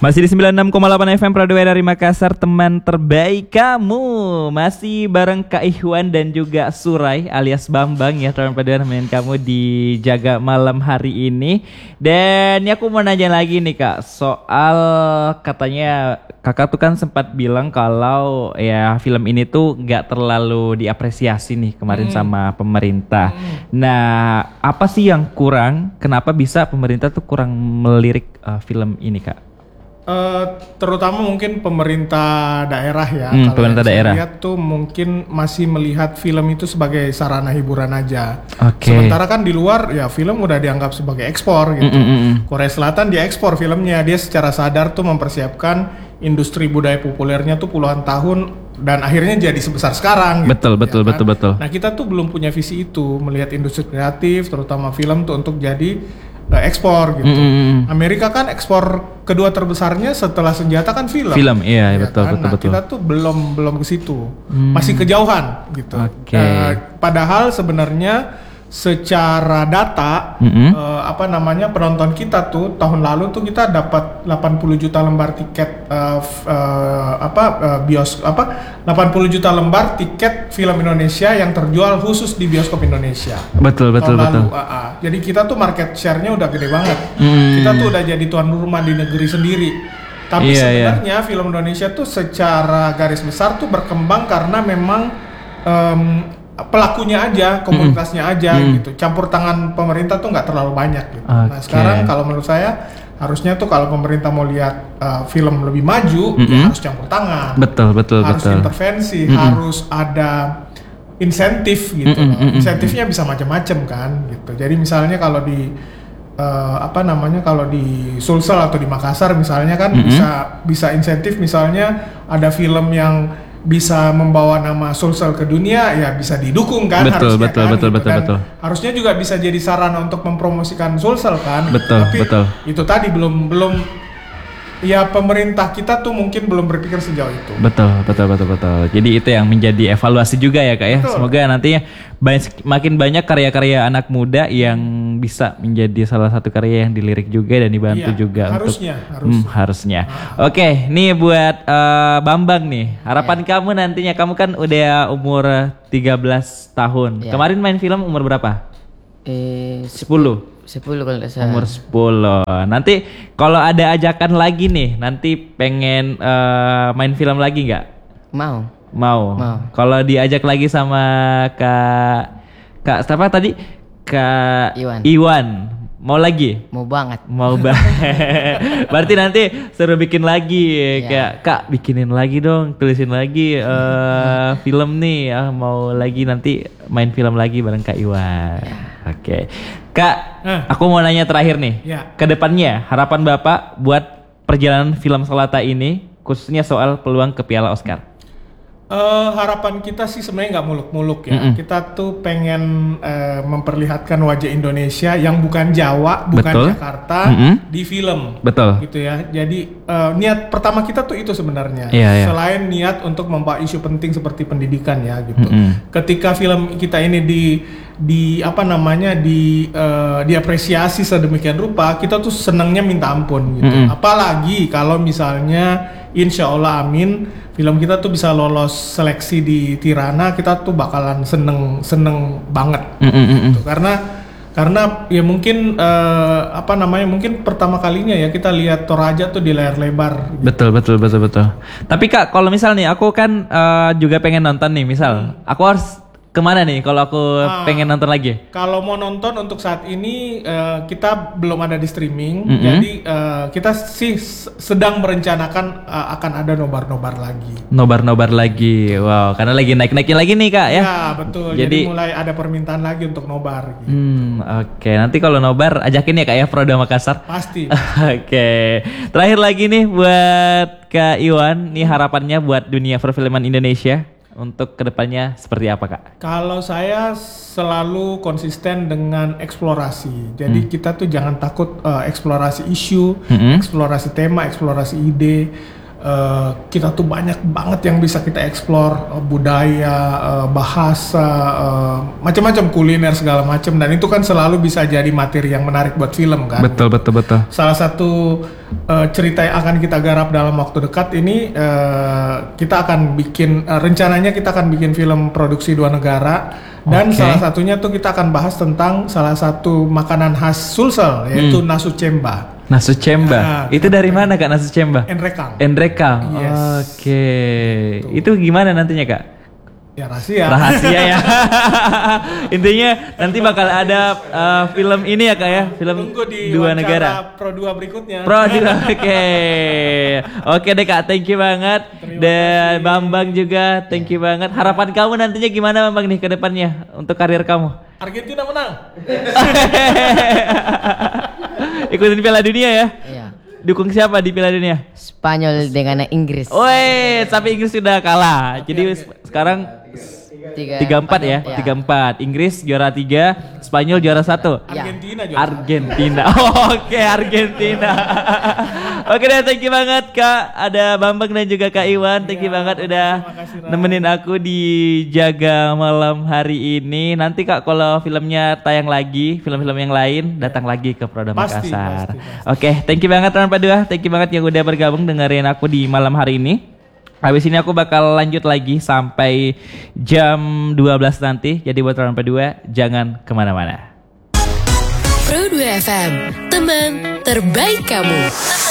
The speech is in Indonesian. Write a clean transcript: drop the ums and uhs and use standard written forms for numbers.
Masih di 96,8 FM Pradwaya dari Makassar, teman terbaik kamu. Masih bareng Kak Ikhwan dan juga Surai alias Bambang ya, teman Pradwaya nemenin kamu di Jaga Malam hari ini. Dan ya aku mau nanya lagi nih Kak, soal katanya Kakak tuh kan sempat bilang kalau ya film ini tuh gak terlalu diapresiasi nih kemarin sama pemerintah. Nah, apa sih yang kurang? Kenapa bisa pemerintah tuh kurang melirik film ini Kak? Terutama mungkin pemerintah daerah ya. Kalau pemerintah daerah. Saya lihat tuh mungkin masih melihat film itu sebagai sarana hiburan aja. Okay. Sementara kan di luar ya film udah dianggap sebagai ekspor gitu. Korea Selatan dia ekspor filmnya, dia secara sadar tuh mempersiapkan industri budaya populernya tuh puluhan tahun dan akhirnya jadi sebesar sekarang. Betul, gitu, betul, betul. Nah kita tuh belum punya visi itu, melihat industri kreatif terutama film tuh untuk jadi ekspor gitu. Amerika kan ekspor kedua terbesarnya setelah senjata kan film. Film, iya ya, betul, kan? betul, betul. Kita tuh belum ke situ, masih kejauhan gitu. Okay. Padahal sebenarnya secara data, penonton kita tuh tahun lalu tuh kita dapat 80 juta lembar tiket 80 juta lembar tiket film Indonesia yang terjual khusus di bioskop Indonesia. Betul. Jadi kita tuh market share-nya udah gede banget. Kita tuh udah jadi tuan rumah di negeri sendiri. Tapi sebenarnya film Indonesia tuh secara garis besar tuh berkembang karena memang pelakunya aja, komunitasnya aja gitu. Campur tangan pemerintah tuh nggak terlalu banyak gitu. Okay. Nah sekarang kalau menurut saya harusnya tuh kalau pemerintah mau lihat film lebih maju, ya harus campur tangan. Betul. Harus intervensi, harus ada insentif gitu. Insentifnya bisa macam-macam kan gitu. Jadi misalnya kalau di kalau di Sulsel atau di Makassar misalnya kan bisa insentif, misalnya ada film yang bisa membawa nama Sulsel ke dunia, ya bisa didukung kan. Betul. Harusnya juga bisa jadi sarana untuk mempromosikan Sulsel kan. Tapi itu tadi belum ya pemerintah kita tuh mungkin belum berpikir sejauh itu. Betul. Jadi itu yang menjadi evaluasi juga ya Kak ya. Betul. Semoga nantinya makin banyak karya-karya anak muda yang bisa menjadi salah satu karya yang dilirik juga dan dibantu juga. Harusnya. Oke, nih buat Bambang nih. Harapan kamu nantinya, kamu kan udah umur 13 tahun. Kemarin main film umur berapa? 10 kalau nggak salah. Umur 10. Nanti kalau ada ajakan lagi nih, nanti pengen main film lagi nggak? Mau. Kalau diajak lagi sama Kak siapa tadi? Kak Iwan. Mau lagi? Mau banget. Berarti nanti suruh bikin lagi kayak Kak bikinin lagi dong, tulisin lagi film nih, mau lagi nanti main film lagi bareng Kak Iwan. Oke. Kak, aku mau nanya terakhir nih. Kedepannya harapan Bapak buat perjalanan film Selata ini, khususnya soal peluang ke Piala Oscar. Harapan kita sih sebenarnya nggak muluk-muluk ya. Kita tuh pengen memperlihatkan wajah Indonesia yang bukan Jawa, bukan Jakarta di film. Gitu ya. Jadi niat pertama kita tuh itu sebenarnya. Selain niat untuk membawa isu penting seperti pendidikan ya gitu. Ketika film kita ini diapresiasi sedemikian rupa, kita tuh senangnya minta ampun gitu. Apalagi kalau misalnya insya Allah amin film kita tuh bisa lolos seleksi di Tirana, kita tuh bakalan seneng banget gitu. Karena ya mungkin mungkin pertama kalinya ya kita lihat Toraja tuh di layar lebar gitu. Betul. Tapi Kak, kalau misal nih aku kan juga pengen nonton nih, misal aku harus kemana nih kalau aku pengen nonton lagi? Kalau mau nonton untuk saat ini kita belum ada di streaming, jadi kita sih sedang merencanakan akan ada nobar lagi. Nobar lagi, wow, karena lagi naik-naiknya lagi nih Kak ya? Ya betul, jadi mulai ada permintaan lagi untuk nobar. Gitu. Oke, nanti kalau nobar ajakin ya Kak ya, Proda Makassar. Pasti. Oke, terakhir lagi nih buat Kak Iwan, nih harapannya buat dunia perfilman Indonesia untuk kedepannya seperti apa Kak? Kalau saya selalu konsisten dengan eksplorasi. Jadi kita tuh jangan takut eksplorasi isu, eksplorasi tema, eksplorasi ide. kita tuh banyak banget yang bisa kita explore, budaya, bahasa, macam-macam, kuliner segala macam, dan itu kan selalu bisa jadi materi yang menarik buat film kan. Betul. Salah satu cerita yang akan kita garap dalam waktu dekat ini, kita akan bikin rencananya kita akan bikin film produksi 2 negara, dan salah satunya tuh kita akan bahas tentang salah satu makanan khas Sulsel, yaitu nasu cemba. Nasu cemba. Itu dari mana Kak nasu cemba? Endrekang. Yes. Oke. Itu gimana nantinya Kak? Ya rahasia. Rahasia ya. Intinya nanti bakal ada film ini ya Kak ya, film Tunggu di 2 negara. Pro 2 berikutnya. Oke deh Kak, thank you banget. Dan Bambang juga thank you banget. Harapan kamu nantinya gimana Bambang nih ke depannya untuk karir kamu? Argentina menang. Ikutin Piala Dunia ya? Iya. Dukung siapa di Piala Dunia? Spanyol dengan Inggris. Woi, tapi Inggris sudah kalah. Jadi sekarang 3-4 ya, 3-4. Inggris juara 3, Spanyol juara 1. Argentina. Oke, Argentina. Oke deh, thank you banget Kak. Ada Bambang dan juga Kak Iwan. Thank you banget udah nemenin aku di Jaga Malam hari ini. Nanti Kak kalau filmnya tayang lagi, film-film yang lain datang lagi ke Proda Makassar. Oke, thank you banget teman Padua. Thank you banget yang udah bergabung dengerin aku di malam hari ini. Habis ini aku bakal lanjut lagi sampai jam 12 nanti. Jadi buat orang P2 jangan kemana-mana. Pro 2 FM, teman terbaik kamu.